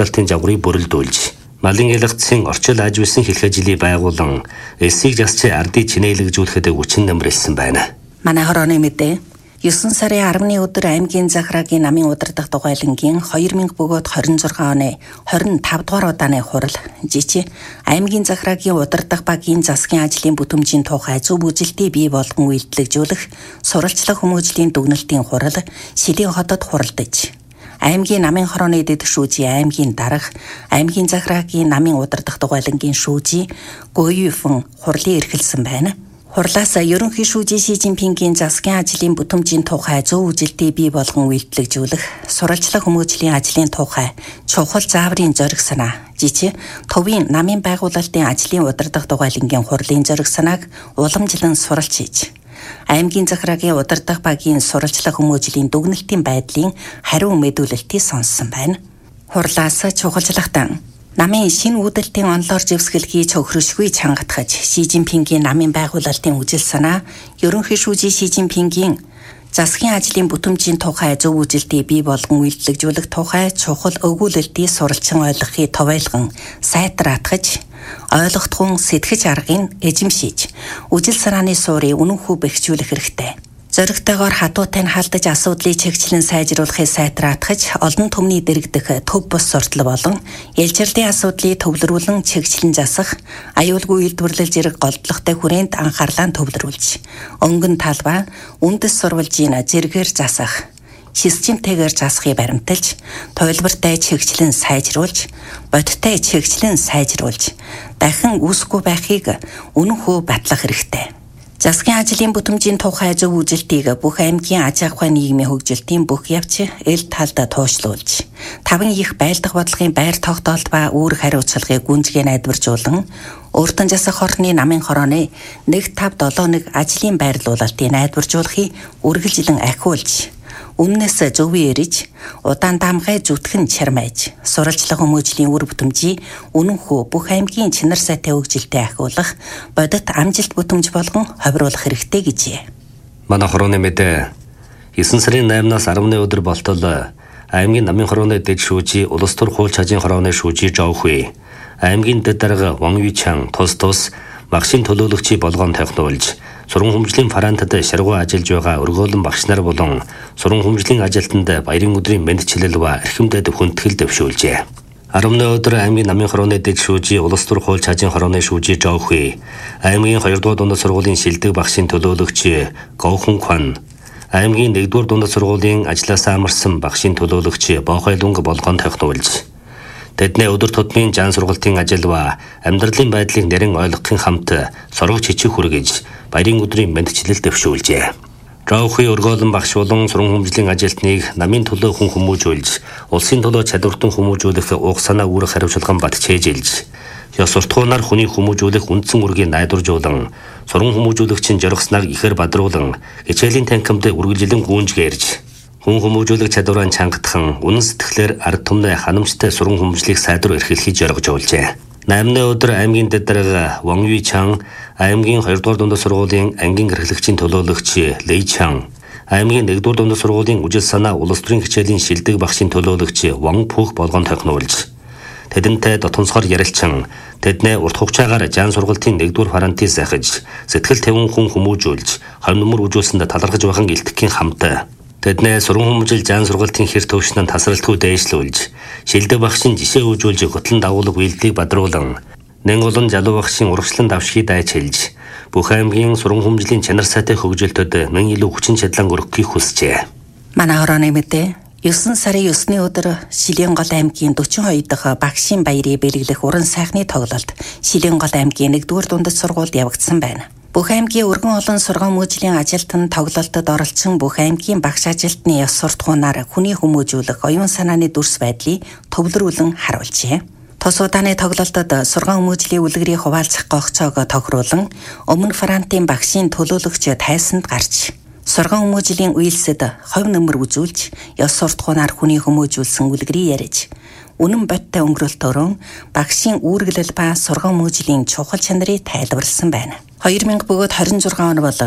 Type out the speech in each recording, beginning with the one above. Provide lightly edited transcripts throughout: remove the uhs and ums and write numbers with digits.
уушлалтын загварыг бүрэлдүүлж, малын ялгцсан орчил аж үйлсэн хэлэх ажлыг байгуулан, эсийг засч ардыг чинээлэгжүүлэхэд хүчин нэмрэлсэн байна. Манай хорооны мэдээ 9 сарын 10-ны өдөр аймгийн захираагийн намын удирдах дугуйлангийн 2000 бөгөөд 26 оны 25 дугаар удааны хурал жичи аймгийн захираагийн удирдах багийн засгийн ажлын бүтэмжийн тухай зөв үжилтийг бий болгон үйлдэлжүүлэх сурвалжлах хүмүүжлийн дүгнэлтийн хурал Шилийн хотод хуралдаж аймгийн намын хорооны дэд шүүжийн аймгийн дарга аймгийн захираагийн намын удирдах дугуйлангийн шүүжий Гоюфэн хурлын эрхэлсэн байна. Хурлаас ерөнхий шүүжий Ши Жинпингийн засгийн ажлын бүтэмжийн тухай зөв үжилтийг бий болгон үйлдэлжүүлэх сурвалжлах хүмүүжлийн ажлын тухай чухал зааврын зориг санаа жичи төвийн намын байгуулалтын ажлын удирдах дугуйлангийн хурлын зориг санааг уламжлан суралж хийж аймгийн захираагийн удирдах багийн сурвалжлах хүмүүжлийн дүгнэлтийн байдлын хариу мэдүүлэлтийг сонссон байна. Хурлаас чухалчлагтан намын шинэ үүдэлтийн онлоор живсгэлхий цохрошгүй чангатгаж Ши Жинпингийн намын байгуулалтын үжил санаа ерөнхий шүүжий Ши Жинпингийн засгийн ажлын бүтэмжийн тухай зөв үжилтийг бий болгон үйлдэлжүүлэх тухай чухал өгүүлэлтийг суралцсан ойлгохыг товойлгон сайтраатгаж ойлгохдгон сэтгэж аргыг эзэмшиж үжил санааны суурийг үнэнхүү бэхжүүлэх хэрэгтэй. Зоригтойгоор хатуутай нь халдаж асуудлыг чигчлэн сайжруулахыг сайтраатгаж олон түмний дэрэгдэх төв бус суртал болон ялжирлын асуудлыг төвлөрүүлэн чигчлэн засах аюулгүй үйлдвэрлэл зэрэг голдлоготой хүрээнд анхаарлаа төвлөрүүлж өнгөн талбай үндэс сурвалжийн зэрэгээр засах системтэйгээр засахыг баримталж туйлбартай чигчлэн сайжруулж бодиттой чигчлэн сайжруулж дахин үүсэхгүй байхыг үнэнхүү батлах хэрэгтэй. Засгийн ажлын бүтэмжийн тухай зөв үжилтийг бүх аймгийн аж ахуй нийгмийн хөгжилтийн бүх явц эл талд туушлуулж, таван их байлдах бодлогын байр тогтоолт ба үүрэг хариуцлагыг гүнзгий найдваржуулан, өөртөө засах орны намын хорооны 1571 ажлын байрлуулалтыг найдваржуулахыг үргэлжлэн ахиулж, өмнөөс зөвөө эрж, удаан дамгай зүтгэн чармайж, сурвалжлах хүмүүжлийн үр бүтэмжийг үнэнхүү бүх аймгийн чинар сайтай хөгжилтэд ахиулах, бодит амжилт бүтэмж болгон ховируулах хэрэгтэй гэжээ. Манай хорооны мэдээ 9 сарын 8-наас 10-ны өдөр болтол аймгийн намын хорооны дэд шүүжий улс төр хууль чажийн хорооны шүүжий Жовхүй, аймгийн дэд дарга Ван Юйчан тус багшийн төлөөлөгчийг болгон тохиолж сургууль хүмжлийн фарантад шаргуу ажиллаж байгаа өргөөлөн багш нар болон сургууль хүмжлийн ажилтнанд баярын өдрийн мэндчилэл ба эрхэмдэд хүндэтгэл дэвшүүлжээ. 10-ны өдөр аймгийн намын хорооны дэд шүүжий улс төр хууль чажийн хорооны шүүжий Жовхүй, аймгийн 2-р дунд сургуулийн шилдэг багшийн төлөөлөгч Гоухун Кван, аймгийн 1-р дунд сургуулийн ажлаасаа амарсан багшийн төлөөлөгч Бохайлунг болгон тохиолж тэдний өдөр тутмын жан сургалтын ажил ба амьдралын байдлыг нэрэн ойлгохын хамт сургагч хичээх хүргэж баярын өдрийн мэндчилэл дэвшүүлжээ. Жовхүй өргөөлөн багш болон сургууль хүмжлийн ажилтныг намын төлөө хүн хүмүүжүүлж, улсын төлөө чадвартан хүмүүжүүлэх уг санаа үүрэг хариуцлаган бат чэйжилж, ёс суртахуунаар хүний хүмүүжүүлэх үндсэн үргийг найдваржуулан, сургууль хүмүүжүүлэгчийн жоргосныг ихээр бадруулан, хичээлийн танхимд үргэлжлэн гүнжгээрж хүн хүмүүжүүлэх чадвараа чангатхан үнэн сэтгэлээр ард түмний ханамжтай сургууль хүмжлийг сайдвар эрхлэхийг зоргожуулжээ. 8-ны өдөр аймгийн дэд дарга Ван Юйчан, аймгийн 2-р дунд сургуулийн ангийн эрхлэгчийн төлөөлөгч Лэй Чан, аймгийн 1-р дунд сургуулийн үжил санаа улс төрийн хичээлийн шилдэг багшийн төлөөлөгч Ван Пүх болгон тохиолж тэдэнтэй дотомсгоор ярилцсан тэдний урт хугацаагаар жан сургалтын 1-р фарантыг захиж сэтгэл тавин хүн хүмүүжүүлж хонь нөмөр үжүүлсэнд талархаж байхын илтгэхийн хамт тэдний сургууль хүмжил жан сургалтын хэр төвшнөнд тасралтгүй дээшлүүлж, шилдэг багшийн жишээ үзүүлж хөтлөн дагуулга үйлдэлийг бадруулан, нэн олон залуу багшийн урагшлан давшгийг дайчилж, бүх аймгийн сургууль хүмжлийн чанар сайтай хөгжилтөд мөн илүү хүчин чадлан өргөхийг хүсжээ. Манай хорооны мэдээ 9 сарын 9-ны өдөр Шилийн гол аймгийн 42 дахь багшийн баярыг бэлгэлэх уран сайхны тоглолт Шилийн гол аймгийн 1-р дундад сургуульд явагдсан байна. Бүх аймгийн өргөн олон сургууль хүмүүжлийн ажилтан тоглолтод оролцсон бүх аймгийн багш ажилтны ёс суртахуунаар хүний хүмүүжүүлэх оюун санааны дүрс байдлыг төвлөрүүлэн харуулжээ. Тус удааны тоглолтод сургууль хүмүүжлийн үлгэрийг хуваалцах гогцоог тохируулан өмнө франтын багшийн төлөөлөгч тайсанд гарч сургууль хүмүүжлийн үйлсэд ховь нөмөр үзүүлж ёс суртахуунаар хүний хүмүүжүүлсэн үлгэрийг ярьж үнэн бодтой өнгөрөлтөөрөө багшийн үүргэлэл ба сургууль мөржлийн чухал чанарыг тайлбарласан байна. 2000 бөгөөд 26 он бол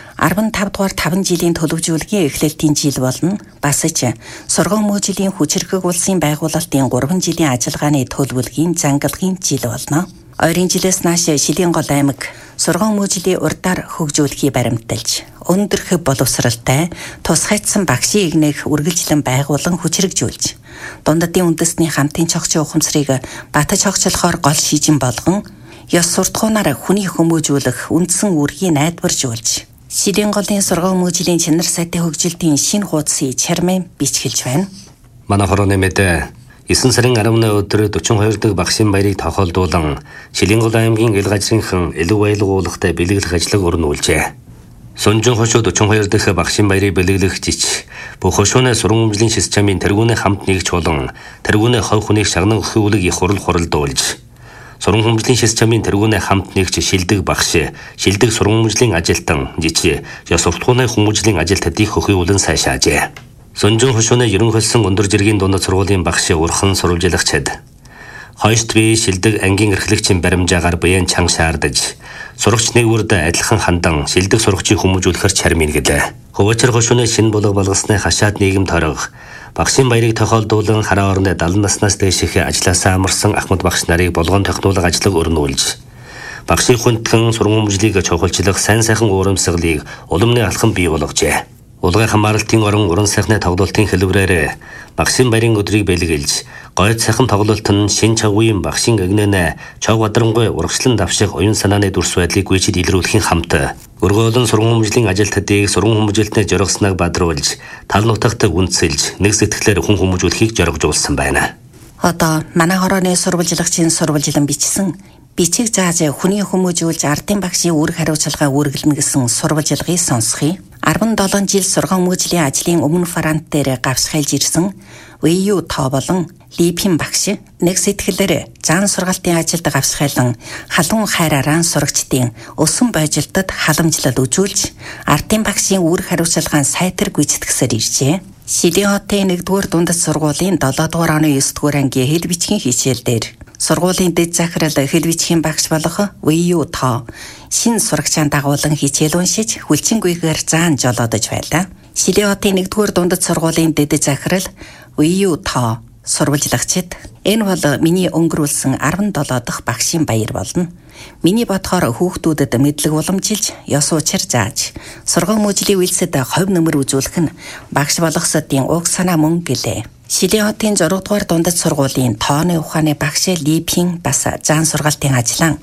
15 дугаар 5 жилийн төлөвжүүлгийн эхлэлтийн жил болно. Бас ч сургууль мөржлийн хүчирхэг улсын байгуулалтын 3 жилийн ажиллагааны төлөвлөгийн зангалгын жил болно. Ойрын жилээс нааш Шилэнгол аймаг сургууль мөржлийн урдаар хөгжүүлэхийг баримталж, өндөр хөв боловсралтай тусгайцсан багшийн игнэх үргэлжлэн байгуулан хүчирхэгжүүлж, дундадын үндэсний хамтын цогцын ухамсарыг батж хогчлохоор гол шижин болгон, ёс суртахуунаар хүний хүмүүжүүлэх үндсэн үүргийг найдваржуулж, Шилэнголын сургууль мөржлийн чанар сайтай хөгжилтийн шинэ хуудсыг чармын бичгэлж байна. Манай хорооны мэдээ 9 сарын 18 өдөр 42 дахь багшийн баярыг тохиолдуулан Шилэнгол аймгийн ил газрынхан элэг баялгуулахтай бэлэглэх ажлыг өрнүүлжээ. Сунжин хошуу 42 дахь багшийн баярыг бэлэглэх жич бүх хошууны сургууль өмжлийн системийн тэргүүний хамт нэгж болон тэргүүний хов хүнийг шагнан өгөхүүлэг их хуралдуулж, сургууль өмжлийн системийн тэргүүний хамт нэгж шилдэг багш, шилдэг сургууль өмжлийн ажилтан жич ёс суртахууны хүмүүжлийн ажилтнуудыг хөхиүүлэн сайшаажээ. Сунжин хошууны ерөн хөлсөн өндөр жиргийн дундад сургуулийн багш урхан сурвалжлагчид хойшд бие шилдэг ангийн эрхлэгчийн баримжаагаар буян чанга шаардаж, сурагч нэг үрд адилхан хандан шилдэг сурагчийг хүмүүжүүлэхээр чармын гэлээ. Хөвөчр хошууны шинэ булга болгосны хашаад нийгэм торог багшийн баярыг тохиолдуулан хараа орны 70 наснаас дээш их ажилласаа амарсан ахмад багш нарыг болгон тогтоолох ажлыг өрнүүлж, багшийн хүндхэн сургууль өмжлийг чухалчлах сайн сайхан урамсгалыг уламны алхам бий болгожээ. Улгай хамааралтын орон уран сайхны тоглолтын хэлбэрээр багшийн баярын өдрийг бэлгэлж, гойд сайхан тоглолт нь шин чавгүйн багшийн агнэнэ чав бадрангуй урагшлан давших оюун санааны дүрс байдлыг гүйцэд илрүүлэхийн хамт өргөөлөн сургууль өмжлийн ажилтнуудыг сургууль хүмүүжүүлэлтний жоргосныг бадруулж, тал нутагт үнцэлж, нэг сэтгэлээр хүн хүмүүжүүлэхийг жоргожуулсан байна. Одоо манай хорооны сурвалжлагчийн сурвалжлан бичсэн бичиг зааж хүний хүмүүжүүлж ардын багшийн үүрэг хариуцлагаа үүргэлнэ гэсэн сурвалжлагыг сонсхий. 17 жил сургууль мөржлийн ажлын өмнө франт дээр гавсгайлж ирсэн Вэйю Тоо болон Липин багш нэг сэтгэлээр зан сургаалтын ажилд гавсгайлан халуун хайраараа сурагчдын өсөн бойжилтод халамжлал үзүүлж, ардын багшийн үүрэг хариуцлагаа сайтар гүйцэтгэсээр иржээ. Шилэн хотын 1-р дундад сургуулийн 7-р оны 9-р ангийн хэл бичгийн хичээл дээр сургуулийн дэд захирал хэл бичгийн багш болох Вэйю Тоо шинэ сурагчаан дагуулan хичээл уншиж хүлчингүйгээр заан жолоодож байлаа. Шилэн хотын 1-р дундад сургуулийн дэд захирал Вэйю Тоо сурвалжлагчид энэ бол миний өнгөрүүлсэн 17 дахь багшийн баяр болно. Миний бодохоор хүүхдүүдэд мэдлэг уламжилж, ёс учир зааж, сургууль мөржлийн үйлсэд ховь нөмөр үзүүлэх нь багш болгосодын уг санаа мөн гэлээ. Шилэн хотын 6 дугаар дундад сургуулийн тооны ухааны багш Липин бас зан сургаалтын ажлаа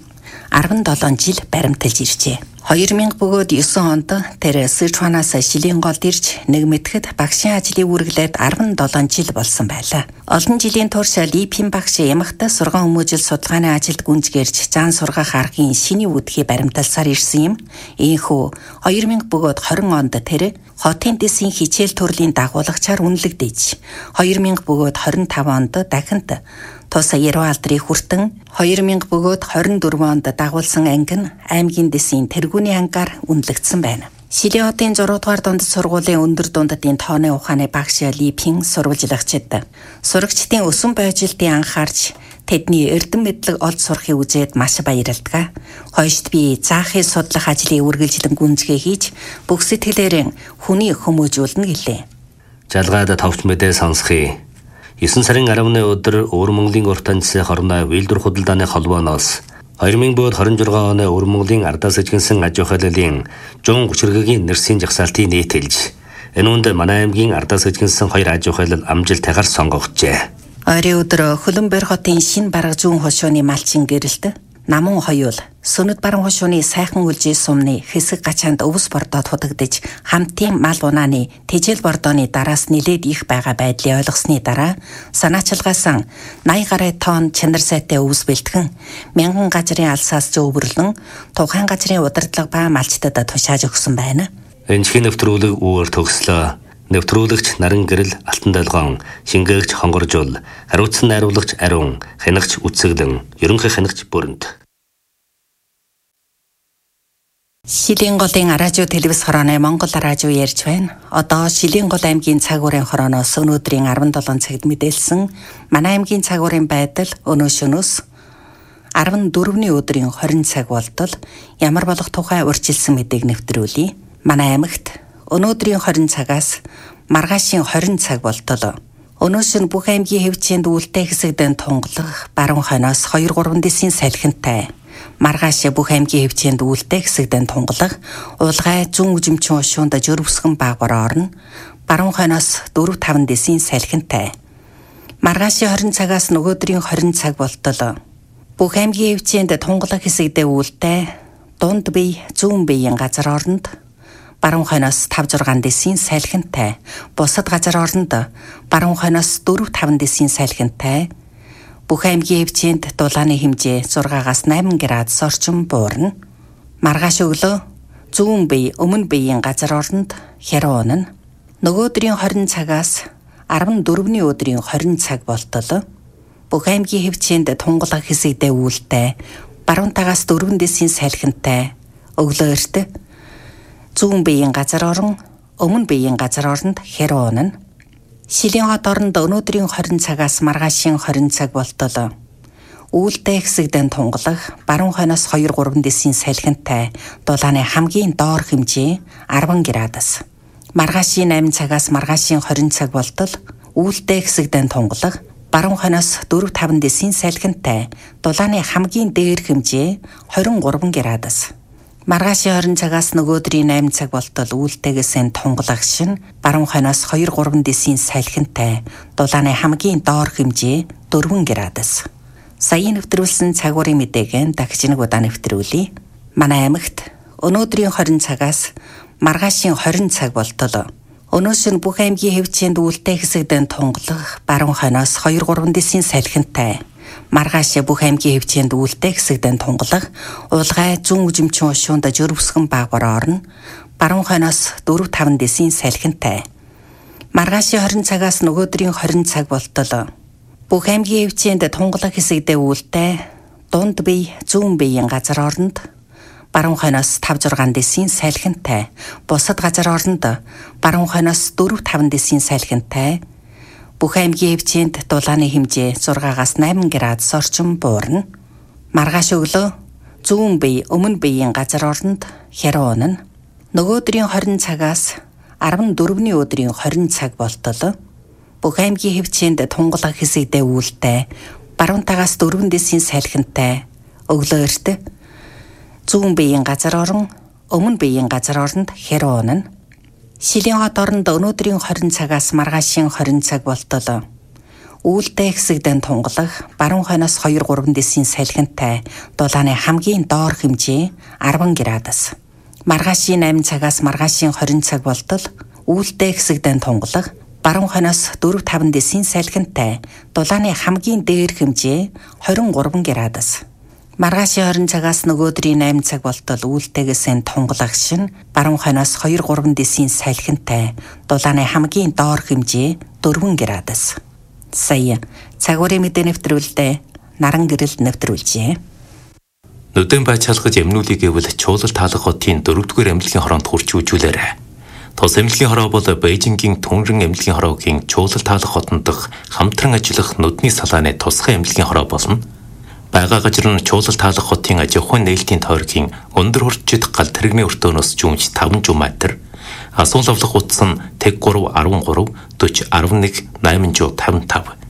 17 жил баримталж иржээ. 2000 бөгөөд 9 онд тэр Сычуанаас Шилэнголд ирж нэг мэтгэд багшийн ажлыг үргэлээд 17 жил болсон байлаа. Олон жилийн турш Липин багш ямагт сургууль хүмүүжил судалгааны ажилд гүнзгийрч зан сургаах аргын шиний үүдхийг баримталсаар ирсэн юм. Ийхүү 2000 бөгөөд 20 онд тэр хотын дэсийн хичээл төрлийн дагуулагчаар үнэлэгдэж 2000 бөгөөд 25 онд дахинт тус Ерөө алдрыг хүртэн 2000 бөгөөд 24 онд дагуулсан анги нь аймгийн дэсийн тэргүүний ангаар үнэлэгдсэн байна. Шилэн хотын 6 дугаар дундад сургуулийн өндөр дундадын тооны ухааны багш Липин сурвалжлагчид сурагчдын өсөн бойжилтыг анхаарч тэдний эрдэм мэдлэг олж сурахыг үзээд маш баярлдаг. Хойшд би заахыг судлах ажлыг үргэлжлэн гүнзгий хийж бүх сэтгэлээрээ хүний хүмүүжүүлнэ гэлээ. Жалгаад товч мэдээ сонсхий. 9 сарын 10-ны өдөр Өвөр Монголын урт таньцсан хорноо Вилдүр худалдааны холбооноос 2026 оны Өвөр Монголын ардаас эжгэнсэн аж ахуйлын жон хүчирхгийн нэрсийн жагсаалтыг нийтэлж, энэ үнд манай аймгийн ардаас эжгэнсэн 2 аж ахуйлал амжилттайгаар сонгогджээ. Ойрын өдөр Хөлбөмбөр хотын шинэ бараг зүүн хошууны малчин гэрэлд намун хоёул Сүнэт баруун хошууны сайхан үлжээ сумны хэсэг гачаанд өвс бордоод худагдж хамтын мал унааны тэжээл бордооны дараас нилээд их байгаа байдлыг ойлгосны дараа санаачилгаасан 80 гаруй тонн чанар сайтай өвс бэлтгэн 1000 газрын алсаас зөөвөрлөн тухайн газрын удирдлага ба малчтад тушааж өгсөн байна. Энэхийн нэвтрүүлэг үүгээр төгслөө. Нэвтрүүлэгч Наран Гэрэл Алтан Долгоон, шингээгч Хонгоржул, хариуцсан найруулагч Ариун, хянагч Үцэглэн, ерөнхий хянагч Бүрэнт. Шилийн голын радио телевиз хорооны Монгол радио ярьж байна. Одоо Шилийн гол аймгийн цаг уурын хорооноос өнөөдрийн 17 цагт мэдээлсэн манай аймгийн цаг уурын байдал өнөө шөнөөс 14-ний өдрийн 20 цаг болтол ямар болох тухай урьдчилсан мэдээг нэвтрүүлье. Манай аймагт өнөөдрийн 20 цагаас маргаашийн 20 цаг болтол өнөөс нь бүх аймгийн хэвчээнд үүлтэй хэсэгдэн тунгалах баруун хойноос 2-3 дисийн салхинтай. Маргааш бүх аймгийн хэвчээнд үүлтэй хэсэгдэн тунгалах улгай зүүн үжимчин ушуунд жөрөвсгөн багвар орно. Баруун хойноос 4-5 дисийн салхинтай. Маргаашийн 20 цагаас нөгөөдрийн 20 цаг болтол бүх аймгийн хэвчээнд тунгалах хэсэгдээ үүлтэй дунд бие зүүн биеийн газар оронд баруун хойноос 5-6 дисийн салхинтай. Бусад газар оронд баруун хойноос 4-5 дисийн салхинтай. Бүх аймгийн хэвчээнд дулааны хэмжээ 6-аас 8 градус орчим буурна. Маргааш өглөө зүүн бие өмнө биеийн газар оронд хяруу унана. Нөгөөдрийн 20 цагаас 14-ний өдрийн 20 цаг болтол бүх аймгийн хэвчээнд тунгалах хэсэгдээ үүлтэй баруунтаагаас 4 дисийн салхинтай. Өглөө эрт зүүн биеийн газар орон өмнө биеийн газар оронд хяруу унана. Шилийн хот оронд өнөөдрийн 20 цагаас маргаашийн 20 цаг болтол үүлтэй хэсэгдэн тунгалах баруун хойноос 2-3 дисийн салхинтай дулааны хамгийн доор хэмжээ 10 градус. Маргаашийн 8 цагаас маргаашийн 20 цаг болтол үүлтэй хэсэгдэн тунгалах баруун хойноос 4-5 дисийн салхинтай дулааны хамгийн дээр хэмжээ 23 градус. Маргаашийн 20 цагаас нөгөөдрийн 8 цаг болтол үүлтэйгээс тунгалах шин баруун хойноос 2-3 дисийн салхинтай дулааны хамгийн доор хэмжээ 4 градус. Саяын нэвтрүүлсэн цагуурын мэдээг дахиж нэг удаа нэвтрүүлье. Манай аймагт өнөөдрийн 20 цагаас маргаашийн 20 цаг болтол өнөөс нь бүх аймгийн хэвчээнд үүлтэй хэсэгдэн тунгалах баруун хойноос 2-3 дисийн салхинтай. Маргааш бүх аймгийн хэвчээнд үүлтэй хэсэгдэн тунгалах улгай зүүн үжимчин ушуунд жөрөвсгөн багвар орно. Баруун хойноос 4-5 дисийн салхинтай. Маргаашийн 20 цагаас нөгөөдрийн 20 цаг болтол бүх аймгийн хэвчээнд тунгалах хэсэгдээ үүлтэй дунд бие зүүн биеийн газар оронд баруун хойноос 5-6 дисийн салхинтай. Бусад газар оронд баруун хойноос 4-5 дисийн салхинтай. Бүх аймгийн хэвчээнд дулааны хэмжээ 6-аас 8 градус орчим буурна. Маргааш өглөө зүүн бие өмнө биеийн газар оронд хяруу унана. Нөгөөдрийн 20 цагаас 14-ний өдрийн 20 цаг болтол бүх аймгийн хэвчээнд тунгалах хэсэгдээ үүлтэй баруунтаагаас 4 дисийн салхинтай. Өглөө эрт зүүн биеийн газар орон өмнө биеийн газар оронд хяруу унана. Шилийн хот оронд өнөөдрийн 20 цагаас маргаашийн 20 цаг болтол үүлтэй хэсэгдэн тунгалах баруун хойноос 2-3 дисийн салхинтай дулааны хамгийн доор хэмжээ 10 градус. Маргаашийн 8 цагаас маргаашийн 20 цаг болтол үүлтэй хэсэгдэн тунгалах баруун хойноос 4-5 дисийн салхинтай дулааны хамгийн дээр хэмжээ 23 градус. Маргаашийн 20 цагаас нөгөөдрийн 8 цаг болтол үүлтэйгээс тунгалах шин баруун хойноос 2-3 дисийн салхинтай дулааны хамгийн доор хэмжээ 4 градус. Сая цагуурын мэдээ нэвтрүүлдэ наран гэрэлд нэвтрүүлжээ. Нүдэн бай чалгаж эмнүүлийг гэвэл чуулал таалах хотын 4-р эмнэлгийн хороонд хурж үжүүлээрэ. Тус эмнэлгийн хороо бол Бээжингийн Түнрэн эмнэлгийн хороогийн чуулал таалах хотод хамтран ажиллах нүдний салааны тусгай эмнэлгийн хороо болно. Бага газар нь чуулал таалах хотын аж ахуйн нээлтийн тойргийн өндөр хурцчид гал тэрэгний өртөөнөөс жүүмж 5 метр, асуул авлах утас нь тэг 3 13 40 11 855